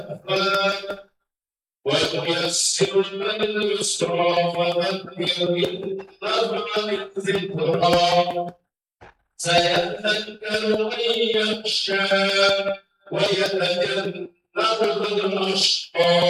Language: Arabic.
ويسر اليسرى فذكر بالنفع الذكرى سيذكر من يخشى ويتجنبها الأشقى